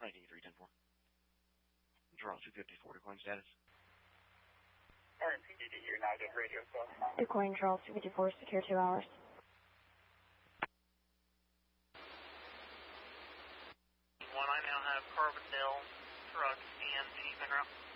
19-3-10-4. Toronto 254, decline status. RMPDD, you're now good radio stuff. Decline Charles 254, secure 2 hours. I now have Carbondale truck and Chief en route.